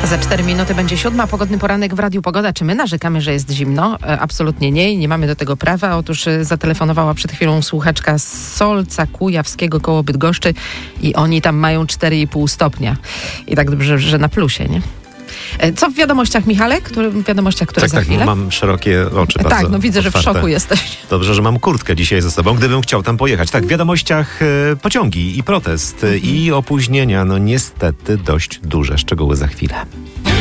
Za 4 minuty będzie 7. Pogodny poranek w Radiu Pogoda. Czy my narzekamy, że jest zimno? Absolutnie nie i nie mamy do tego prawa. Otóż zatelefonowała przed chwilą słuchaczka z Solca Kujawskiego koło Bydgoszczy i oni tam mają 4,5 stopnia. I tak dobrze, że na plusie, nie? Co w wiadomościach, Michale? W wiadomościach, które za chwilę? Mam szerokie oczy bardzo Tak, widzę, otwarte. że w szoku jesteś. Dobrze, że mam kurtkę dzisiaj ze sobą, gdybym chciał tam pojechać. Tak, w wiadomościach pociągi i protest i opóźnienia. No niestety dość duże. Szczegóły za chwilę.